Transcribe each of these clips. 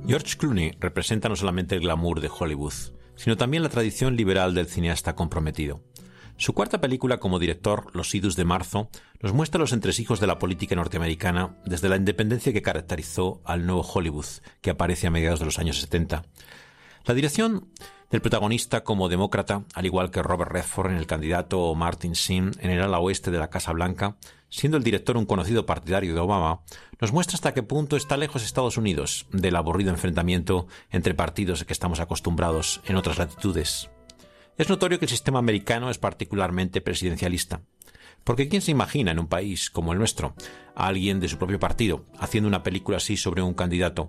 George Clooney representa no solamente el glamour de Hollywood, sino también la tradición liberal del cineasta comprometido. Su cuarta película como director, Los idus de marzo, nos muestra los entresijos de la política norteamericana desde la independencia que caracterizó al nuevo Hollywood, que aparece a mediados de los años 70. La dirección del protagonista como demócrata, al igual que Robert Redford en El candidato o Martin Sheen en el ala oeste de la Casa Blanca, siendo el director un conocido partidario de Obama, nos muestra hasta qué punto está lejos Estados Unidos del aburrido enfrentamiento entre partidos que estamos acostumbrados en otras latitudes. Es notorio que el sistema americano es particularmente presidencialista, porque ¿quién se imagina en un país como el nuestro a alguien de su propio partido haciendo una película así sobre un candidato?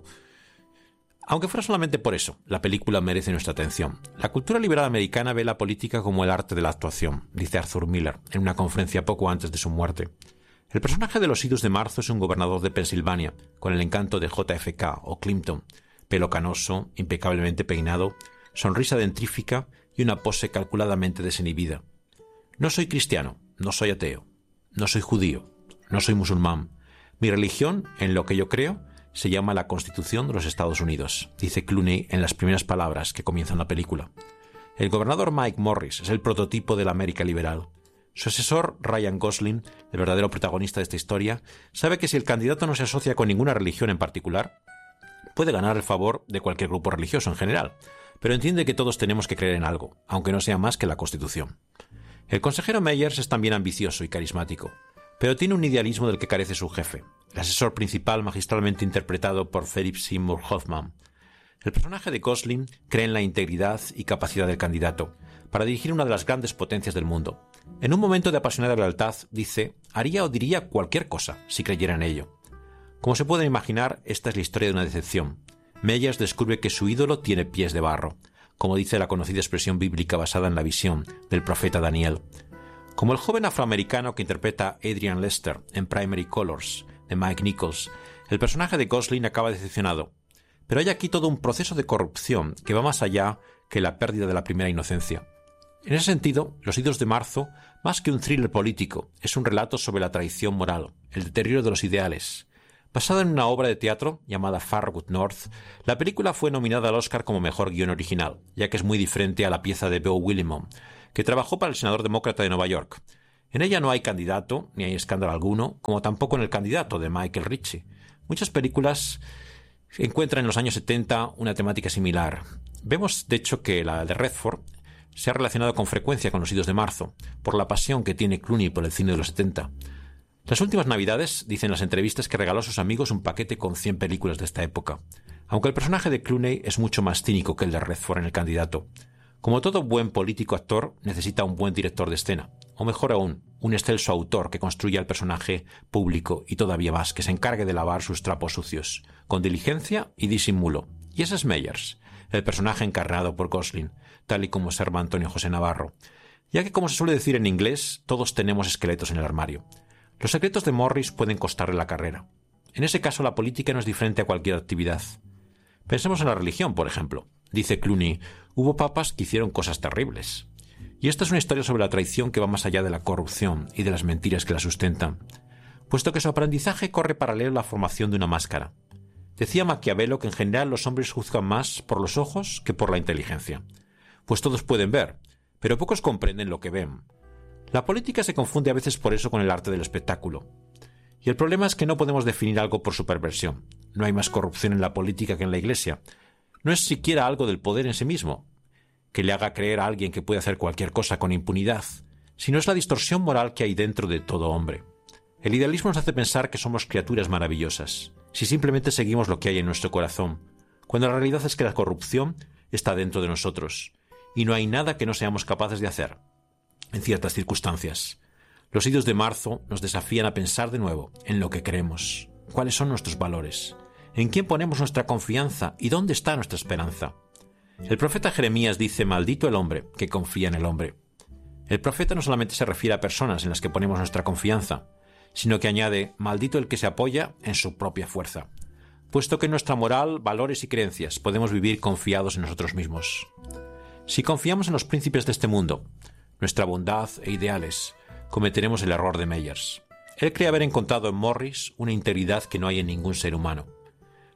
Aunque fuera solamente por eso, la película merece nuestra atención. La cultura liberal americana ve la política como el arte de la actuación, dice Arthur Miller en una conferencia poco antes de su muerte. El personaje de Los idus de marzo es un gobernador de Pensilvania, con el encanto de JFK o Clinton, pelo canoso, impecablemente peinado, sonrisa dentrífica y una pose calculadamente desinhibida. No soy cristiano, no soy ateo, no soy judío, no soy musulmán. Mi religión, en lo que yo creo, se llama la Constitución de los Estados Unidos, dice Clooney en las primeras palabras que comienzan la película. El gobernador Mike Morris es el prototipo de la América liberal. Su asesor, Ryan Gosling, el verdadero protagonista de esta historia, sabe que si el candidato no se asocia con ninguna religión en particular, puede ganar el favor de cualquier grupo religioso en general, pero entiende que todos tenemos que creer en algo, aunque no sea más que la Constitución. El consejero Meyers es también ambicioso y carismático, pero tiene un idealismo del que carece su jefe, el asesor principal magistralmente interpretado por Philip Seymour Hoffman. El personaje de Gosling cree en la integridad y capacidad del candidato para dirigir una de las grandes potencias del mundo. En un momento de apasionada lealtad, dice, haría o diría cualquier cosa si creyera en ello. Como se puede imaginar, esta es la historia de una decepción. Meyers descubre que su ídolo tiene pies de barro, como dice la conocida expresión bíblica basada en la visión del profeta Daniel. Como el joven afroamericano que interpreta Adrian Lester en Primary Colors, de Mike Nichols, el personaje de Gosling acaba decepcionado. Pero hay aquí todo un proceso de corrupción que va más allá que la pérdida de la primera inocencia. En ese sentido, Los idus de marzo, más que un thriller político, es un relato sobre la traición moral, el deterioro de los ideales. Basada en una obra de teatro llamada Farragut North, la película fue nominada al Oscar como mejor guión original, ya que es muy diferente a la pieza de Beau Willimon, que trabajó para el senador demócrata de Nueva York. En ella no hay candidato, ni hay escándalo alguno, como tampoco en El candidato de Michael Ritchie. Muchas películas encuentran en los años 70 una temática similar. Vemos, de hecho, que la de Redford se ha relacionado con frecuencia con Los idus de marzo, por la pasión que tiene Clooney por el cine de los 70. Las últimas navidades, dicen las entrevistas, que regaló a sus amigos un paquete con 100 películas de esta época, aunque el personaje de Clooney es mucho más cínico que el de Redford en El candidato. Como todo buen político actor, necesita un buen director de escena, o mejor aún, un excelso autor que construya el personaje público y todavía más, que se encargue de lavar sus trapos sucios, con diligencia y disimulo. Y ese es Meyers, el personaje encarnado por Gosling, tal y como observa Antonio José Navarro, ya que, como se suele decir en inglés, todos tenemos esqueletos en el armario. Los secretos de Morris pueden costarle la carrera. En ese caso, la política no es diferente a cualquier actividad. Pensemos en la religión, por ejemplo. Dice Clooney, hubo papas que hicieron cosas terribles. Y esta es una historia sobre la traición que va más allá de la corrupción y de las mentiras que la sustentan, puesto que su aprendizaje corre paralelo a la formación de una máscara. Decía Maquiavelo que en general los hombres juzgan más por los ojos que por la inteligencia, pues todos pueden ver, pero pocos comprenden lo que ven. La política se confunde a veces por eso con el arte del espectáculo. Y el problema es que no podemos definir algo por su perversión. No hay más corrupción en la política que en la Iglesia. No es siquiera algo del poder en sí mismo, que le haga creer a alguien que puede hacer cualquier cosa con impunidad, sino es la distorsión moral que hay dentro de todo hombre. El idealismo nos hace pensar que somos criaturas maravillosas, si simplemente seguimos lo que hay en nuestro corazón, cuando la realidad es que la corrupción está dentro de nosotros, y no hay nada que no seamos capaces de hacer. En ciertas circunstancias, Los idus de marzo nos desafían a pensar de nuevo en lo que creemos, cuáles son nuestros valores, en quién ponemos nuestra confianza y dónde está nuestra esperanza. El profeta Jeremías dice: maldito el hombre que confía en el hombre. El profeta no solamente se refiere a personas en las que ponemos nuestra confianza, sino que añade: maldito el que se apoya en su propia fuerza, puesto que en nuestra moral, valores y creencias podemos vivir confiados en nosotros mismos. Si confiamos en los príncipes de este mundo, nuestra bondad e ideales, cometeremos el error de Meyers. Él cree haber encontrado en Morris una integridad que no hay en ningún ser humano.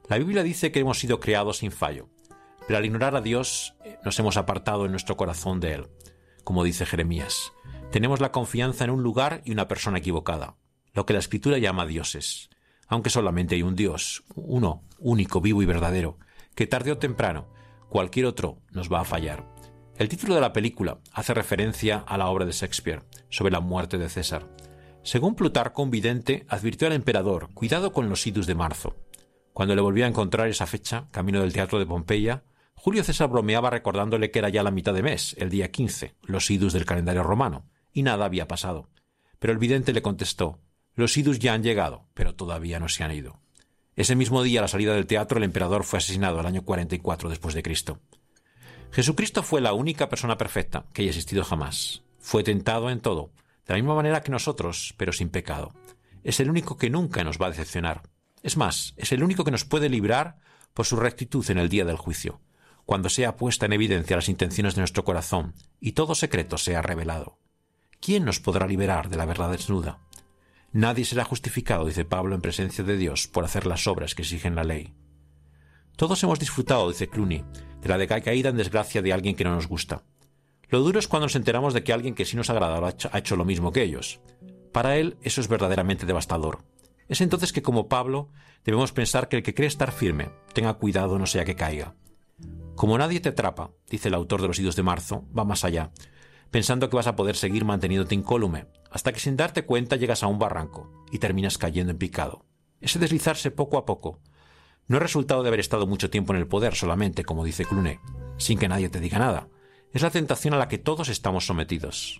La Biblia dice que hemos sido creados sin fallo, pero al ignorar a Dios nos hemos apartado en nuestro corazón de Él. Como dice Jeremías, tenemos la confianza en un lugar y una persona equivocada, lo que la Escritura llama dioses, aunque solamente hay un Dios, uno, único, vivo y verdadero, que tarde o temprano cualquier otro nos va a fallar. El título de la película hace referencia a la obra de Shakespeare sobre la muerte de César. Según Plutarco, un vidente advirtió al emperador: cuidado con los idus de marzo. Cuando le volvió a encontrar esa fecha, camino del teatro de Pompeya, Julio César bromeaba recordándole que era ya la mitad de mes, el día 15, los idus del calendario romano, y nada había pasado. Pero el vidente le contestó: los idus ya han llegado, pero todavía no se han ido. Ese mismo día, a la salida del teatro, el emperador fue asesinado al año 44 después de Cristo. Jesucristo fue la única persona perfecta que haya existido jamás. Fue tentado en todo, de la misma manera que nosotros, pero sin pecado. Es el único que nunca nos va a decepcionar. Es más, es el único que nos puede librar por su rectitud en el día del juicio, cuando sea puesta en evidencia las intenciones de nuestro corazón y todo secreto sea revelado. ¿Quién nos podrá liberar de la verdad desnuda? Nadie será justificado, dice Pablo, en presencia de Dios por hacer las obras que exigen la ley. Todos hemos disfrutado, dice Clooney, de la caída en desgracia de alguien que no nos gusta. Lo duro es cuando nos enteramos de que alguien que sí nos agrada ha hecho lo mismo que ellos. Para él eso es verdaderamente devastador. Es entonces que, como Pablo, debemos pensar que el que cree estar firme, tenga cuidado no sea que caiga. Como nadie te atrapa, dice el autor de Los idus de marzo, va más allá, pensando que vas a poder seguir manteniéndote incólume, hasta que sin darte cuenta llegas a un barranco y terminas cayendo en picado. Ese deslizarse poco a poco no es resultado de haber estado mucho tiempo en el poder solamente, como dice Clooney, sin que nadie te diga nada. Es la tentación a la que todos estamos sometidos.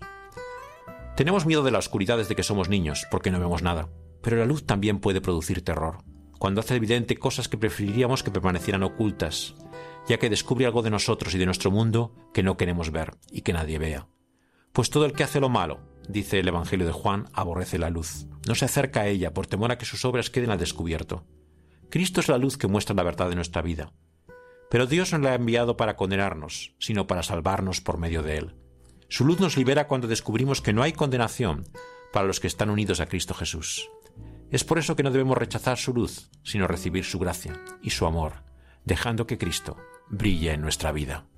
Tenemos miedo de la oscuridad desde que somos niños, porque no vemos nada, pero la luz también puede producir terror, cuando hace evidente cosas que preferiríamos que permanecieran ocultas, ya que descubre algo de nosotros y de nuestro mundo que no queremos ver y que nadie vea. Pues todo el que hace lo malo, dice el Evangelio de Juan, aborrece la luz. No se acerca a ella por temor a que sus obras queden al descubierto. Cristo es la luz que muestra la verdad de nuestra vida. Pero Dios no la ha enviado para condenarnos, sino para salvarnos por medio de Él. Su luz nos libera cuando descubrimos que no hay condenación para los que están unidos a Cristo Jesús. Es por eso que no debemos rechazar su luz, sino recibir su gracia y su amor, dejando que Cristo brille en nuestra vida.